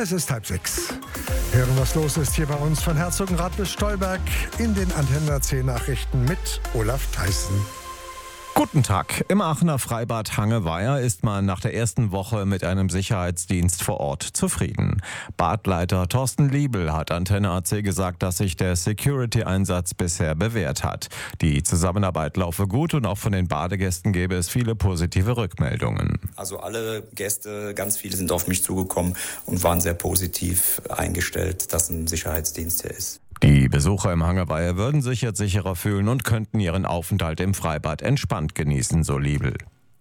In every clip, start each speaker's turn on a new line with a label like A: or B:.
A: Es ist 5:30. Hören, was los ist hier bei uns von Herzogenrath bis Stolberg in den Antenne AC Nachrichten mit Olaf Theissen.
B: Guten Tag. Im Aachener Freibad Hangeweiher ist man nach der ersten Woche mit einem Sicherheitsdienst vor Ort zufrieden. Badleiter Thorsten Liebel hat Antenne AC gesagt, dass sich der Security-Einsatz bisher bewährt hat. Die Zusammenarbeit laufe gut und auch von den Badegästen gäbe es viele positive Rückmeldungen.
C: Also alle Gäste, ganz viele sind auf mich zugekommen und waren sehr positiv eingestellt, dass ein Sicherheitsdienst hier ist.
B: Die Besucher im Hangeweiher würden sich jetzt sicherer fühlen und könnten ihren Aufenthalt im Freibad entspannt genießen, so Liebel.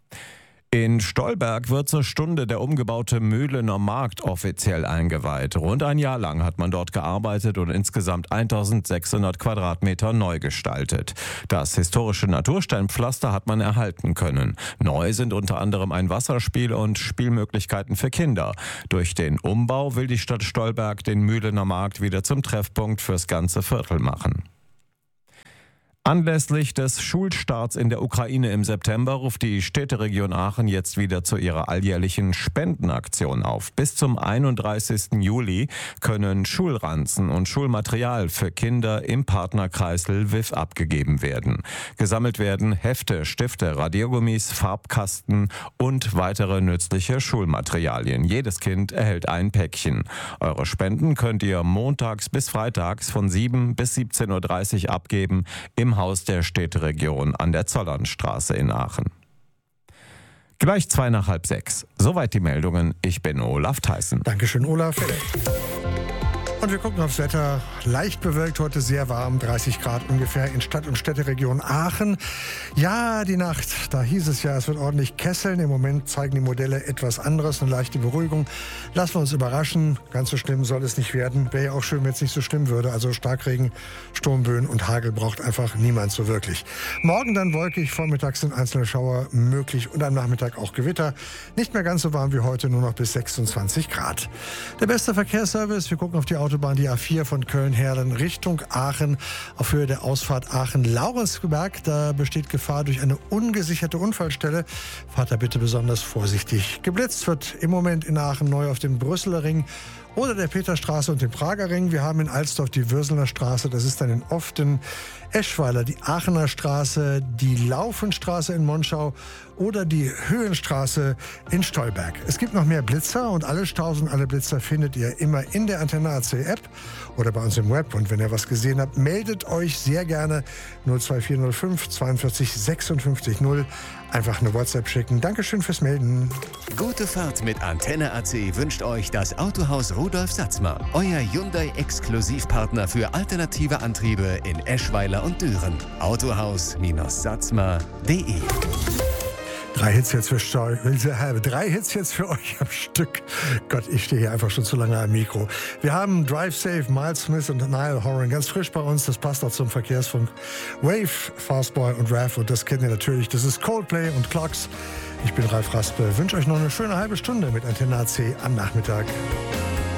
B: In Stolberg wird zur Stunde der umgebaute Mühlener Markt offiziell eingeweiht. Rund ein Jahr lang hat man dort gearbeitet und insgesamt 1600 Quadratmeter neu gestaltet. Das historische Natursteinpflaster hat man erhalten können. Neu sind unter anderem ein Wasserspiel und Spielmöglichkeiten für Kinder. Durch den Umbau will die Stadt Stolberg den Mühlener Markt wieder zum Treffpunkt fürs ganze Viertel machen. Anlässlich des Schulstarts in der Ukraine im September ruft die Städteregion Aachen jetzt wieder zu ihrer alljährlichen Spendenaktion auf. Bis zum 31. Juli können Schulranzen und Schulmaterial für Kinder im Partnerkreis Lviv abgegeben werden. Gesammelt werden Hefte, Stifte, Radiergummis, Farbkasten und weitere nützliche Schulmaterialien. Jedes Kind erhält ein Päckchen. Eure Spenden könnt ihr montags bis freitags von 7 bis 17.30 Uhr abgeben im Haus der Städteregion an der Zollernstraße in Aachen. Gleich 5:55. Soweit die Meldungen. Ich bin Olaf Theissen.
A: Dankeschön, Olaf. Und wir gucken aufs Wetter. Leicht bewölkt, heute sehr warm, 30 Grad ungefähr in Stadt- und Städteregion Aachen. Ja, die Nacht, da hieß es ja, es wird ordentlich kesseln. Im Moment zeigen die Modelle etwas anderes, eine leichte Beruhigung. Lassen wir uns überraschen. Ganz so schlimm soll es nicht werden. Wäre ja auch schön, wenn es nicht so schlimm würde. Also Starkregen, Sturmböen und Hagel braucht einfach niemand so wirklich. Morgen dann wolkig, vormittags sind einzelne Schauer möglich und am Nachmittag auch Gewitter. Nicht mehr ganz so warm wie heute, nur noch bis 26 Grad. Der beste Verkehrsservice, wir gucken auf die Autobahn, die A4 von Köln-Herden Richtung Aachen auf Höhe der Ausfahrt Aachen-Laurensberg. Da besteht Gefahr durch eine ungesicherte Unfallstelle. Fahrt da bitte besonders vorsichtig. Geblitzt wird im Moment in Aachen neu auf dem Brüsseler Ring oder der Peterstraße und dem Prager Ring. Wir haben in Alsdorf die Würselner Straße, das ist dann in Often, Eschweiler die Aachener Straße, die Laufenstraße in Monschau oder die Höhenstraße in Stolberg. Es gibt noch mehr Blitzer und alle Staus und alle Blitzer findet ihr immer in der Antenne AC App oder bei uns im Web. Und wenn ihr was gesehen habt, meldet euch sehr gerne 02405 42 56 0. Einfach eine WhatsApp schicken. Dankeschön fürs Melden.
D: Gute Fahrt mit Antenne AC wünscht euch das Autohaus Rudolf Satzmer. Euer Hyundai-Exklusivpartner für alternative Antriebe in Eschweiler und Düren. Autohaus-Satzmer.de.
A: Drei Hits jetzt für euch am Stück. Gott, ich stehe hier einfach schon zu lange am Mikro. Wir haben Drive Safe, Miles Smith und Niall Horan ganz frisch bei uns. Das passt auch zum Verkehrsfunk. Wave, Fastboy und Raph, und das kennt ihr natürlich. Das ist Coldplay und Clocks. Ich bin Ralf Raspe. Wünsche euch noch eine schöne halbe Stunde mit Antenne AC am Nachmittag.